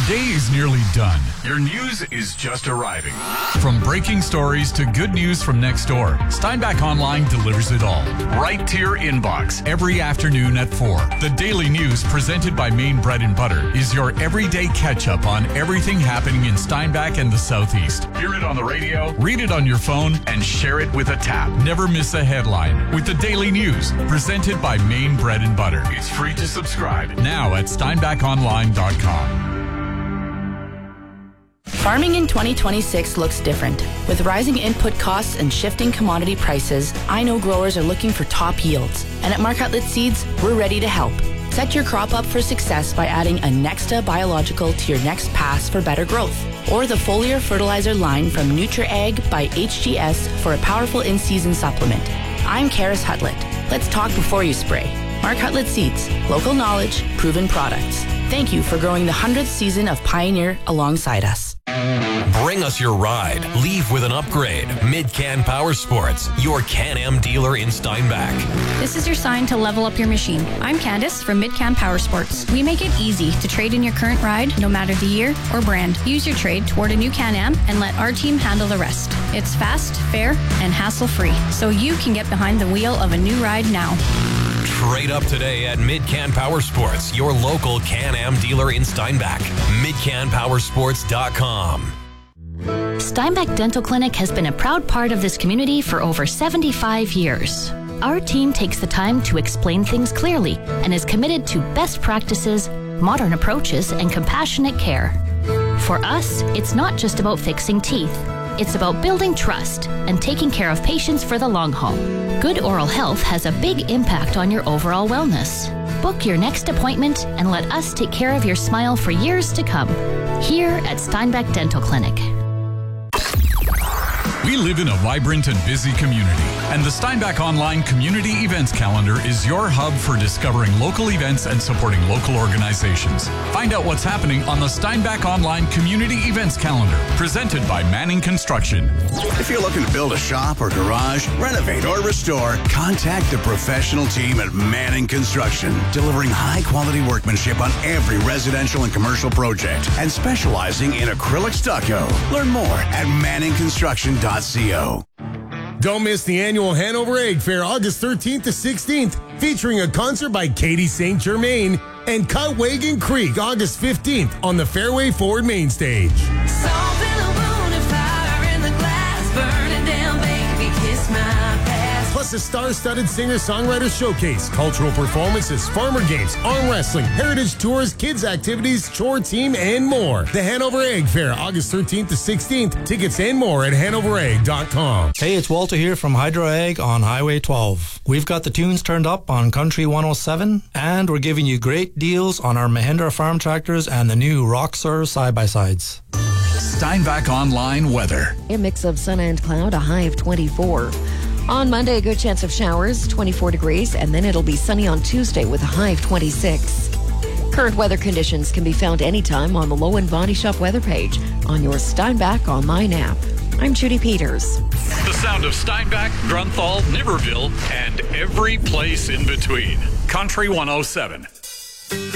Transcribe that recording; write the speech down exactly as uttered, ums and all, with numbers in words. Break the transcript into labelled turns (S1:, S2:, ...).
S1: day is nearly done. Your news is just arriving. From breaking stories to good news from next door, Steinbach Online delivers it all. Right to your inbox every afternoon at four. The daily news presented by Maine Bread and Butter is your everyday catch-up on everything happening in Steinbach and the Southeast. Hear it on the radio, read it on your phone, and share it with a tap. Never miss a headline with the daily news presented by Maine Bread and Butter. It's free to subscribe now at steinbach online dot com.
S2: Farming in twenty twenty-six looks different. With rising input costs and shifting commodity prices, I know growers are looking for top yields. And at Mark Hutlett Seeds, we're ready to help. Set your crop up for success by adding a Nexta biological to your next pass for better growth. Or the foliar fertilizer line from NutriAg by H G S for a powerful in-season supplement. I'm Karis Hutlett. Let's talk before you spray. Mark Hutlett Seeds. Local knowledge, proven products. Thank you for growing the hundredth season of Pioneer alongside us.
S3: Bring us your ride. Leave with an upgrade. Mid-Can Power Sports, your Can-Am dealer in Steinbach.
S4: This is your sign to level up your machine. I'm Candice from Mid-Can Power Sports. We make it easy to trade in your current ride, no matter the year or brand. Use your trade toward a new Can-Am and let our team handle the rest. It's fast, fair, and hassle-free, so you can get behind the wheel of a new ride now.
S3: Trade up today at Mid-Can Power Sports, your local Can-Am dealer in Steinbach. mid can power sports dot com.
S5: Steinbach Dental Clinic has been a proud part of this community for over seventy-five years. Our team takes the time to explain things clearly and is committed to best practices, modern approaches, and compassionate care. For us, it's not just about fixing teeth. It's about building trust and taking care of patients for the long haul. Good oral health has a big impact on your overall wellness. Book your next appointment and let us take care of your smile for years to come. Here at Steinbach Dental Clinic.
S1: We live in a vibrant and busy community, and the Steinbach Online Community Events Calendar is your hub for discovering local events and supporting local organizations. Find out what's happening on the Steinbach Online Community Events Calendar, presented by Manning Construction.
S6: If you're looking to build a shop or garage, renovate or restore, contact the professional team at Manning Construction, delivering high-quality workmanship on every residential and commercial project, and specializing in acrylic stucco. Learn more at manning construction dot co.
S7: Don't miss the annual Hanover Egg Fair August thirteenth to sixteenth, featuring a concert by Katie Saint Germain and Cutwagon Creek August fifteenth on the Fairway Ford main stage.
S8: Salt in a wound and fire in the glass, burning down, baby, kiss my past.
S7: Plus a star-studded singer-songwriter showcase, cultural performances, farmer games, arm wrestling, heritage tours, kids activities, chore team, and more. The Hanover Egg Fair, August thirteenth to sixteenth. Tickets and more at hanover egg dot com.
S9: Hey, it's Walter here from Hydro Egg on Highway twelve. We've got the tunes turned up on Country one oh seven, and we're giving you great deals on our Mahindra farm tractors and the new Roxor side-by-sides.
S1: Steinbach Online weather.
S10: A mix of sun and cloud, a high of twenty-four. On Monday, a good chance of showers, twenty-four degrees, and then it'll be sunny on Tuesday with a high of twenty-six. Current weather conditions can be found anytime on the Lowen Body Shop weather page on your Steinbach Online app. I'm Judy Peters.
S1: The sound of Steinbach, Grunthal, Niverville, and every place in between. Country one oh seven.